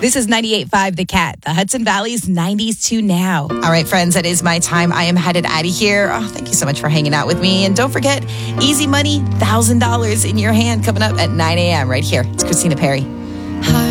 This is 98.5 The Cat, the Hudson Valley's 90s to now. All right, friends, that is my time. I am headed out of here. Oh, thank you so much for hanging out with me. And don't forget, easy money, $1,000 in your hand coming up at 9 a.m. right here. It's Christina Perry.